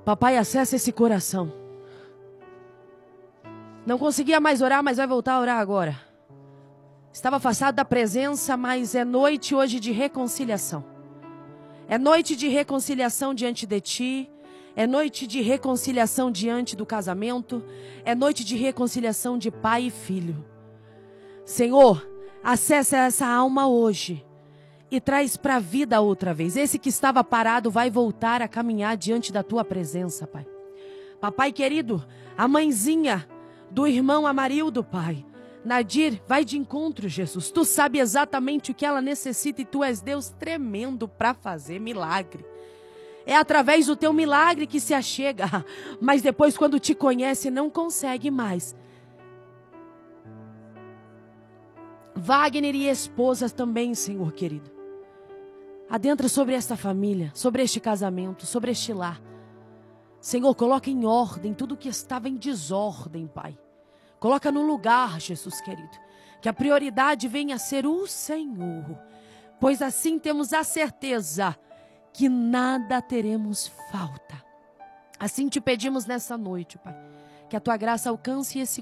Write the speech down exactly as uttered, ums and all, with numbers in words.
Papai, acessa esse coração. Não conseguia mais orar, mas vai voltar a orar agora. Estava afastado da presença, mas é noite hoje de reconciliação. É noite de reconciliação diante de ti. É noite de reconciliação diante do casamento. É noite de reconciliação de pai e filho. Senhor, acessa essa alma hoje e traz para a vida outra vez. Esse que estava parado vai voltar a caminhar diante da tua presença, Pai. Papai querido, a mãezinha do irmão Amarildo, Pai. Nadir, vai de encontro, Jesus. Tu sabe exatamente o que ela necessita e tu és Deus tremendo para fazer milagre. É através do teu milagre que se achega, mas depois quando te conhece não consegue mais. Wagner e esposas também, Senhor querido. Adentra sobre esta família, sobre este casamento, sobre este lar. Senhor, coloca em ordem tudo que estava em desordem, Pai. Coloca no lugar, Jesus querido. Que a prioridade venha a ser o Senhor. Pois assim temos a certeza que nada teremos falta. Assim te pedimos nessa noite, Pai. Que a tua graça alcance esse